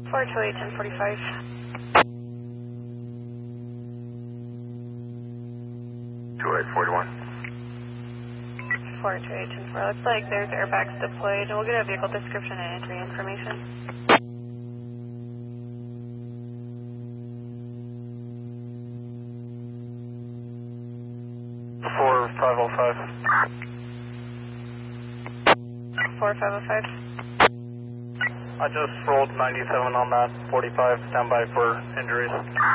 428, 1045. 2841. 428, 10-4. Looks like there's airbags deployed. We'll get a vehicle description and entry information. Four 505. 4505. I just rolled 97 on that 45. Standby for injuries.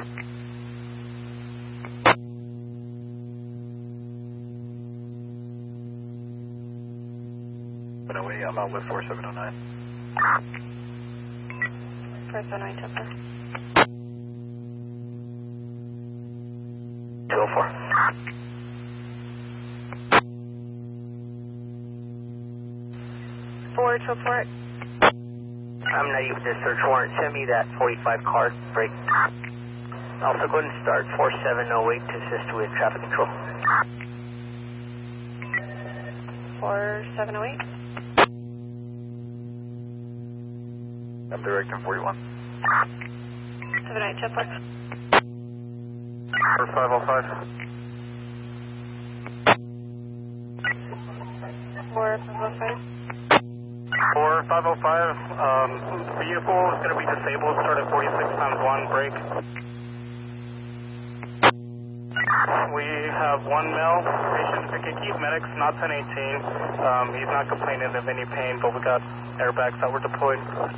But away, I'm out with 4709. 409, 10-4. 204. Four to report. I'm not even the search warrant. Send me that 45 card break. Also, go ahead and start 4708 to assist with traffic control. 4708. I'm directing 41. 78, 10-4. 4505. 4505. 4505. Vehicle is going to be disabled. Start at 46x1 brake. We have one male patient. We can keep medics, not 1018. He's not complaining of any pain, but we got airbags that were deployed.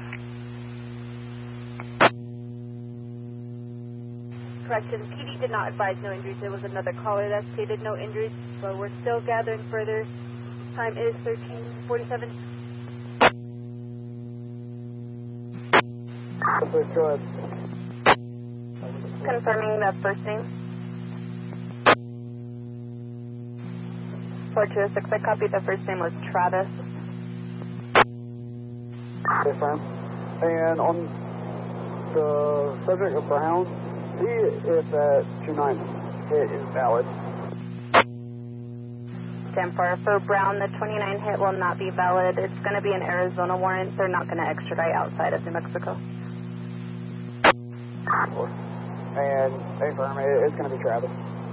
Correction, PD did not advise no injuries. There was another caller that stated no injuries, so we're still gathering further. Time is 13:47. Go ahead. Confirming the first name. 4206, I copied the first name was Travis. Confirm. And on the subject of Brown, see if that 29 hit is valid. 10-4. For Brown, the 29 hit will not be valid. It's going to be an Arizona warrant. They're not going to extradite outside of New Mexico. And confirm it's going to be Travis.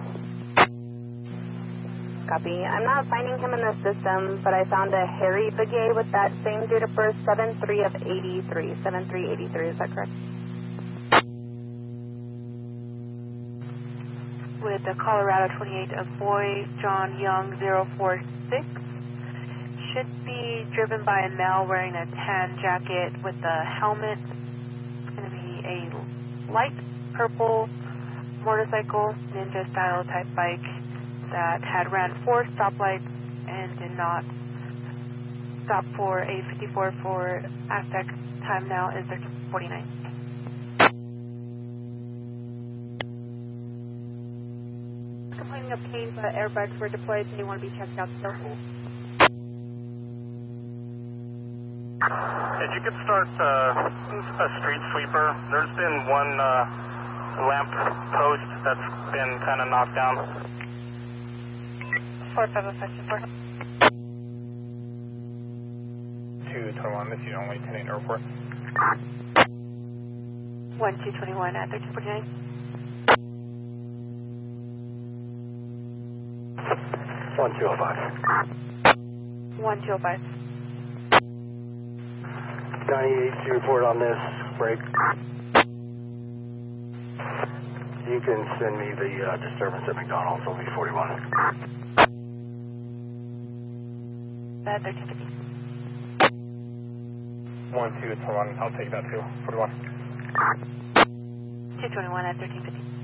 Copy. I'm not finding him in the system, but I found a Harry Begay with that same date of birth, 7-3 of 83. 7-3-83, is that correct? With the Colorado 28 of boy John Young 046. Should be driven by a male wearing a tan jacket with a helmet. It's going to be a light purple motorcycle, ninja style type bike that had ran 4 stoplights and did not stop for a 54 for Aztec. Time now is 13:49. Complaining of pain, but airbags were deployed, so you want to be checked out still. If you could start a street sweeper, there's been one lamp post that's been kind of knocked down. 4505. 221, this is only 10-8 airport. 1221 at 1349. 1205. 1205. 98 to report on this break. You can send me the disturbance at McDonald's, only 41. At 1350. 1221, I'll take that too, 41. 221 at 1350.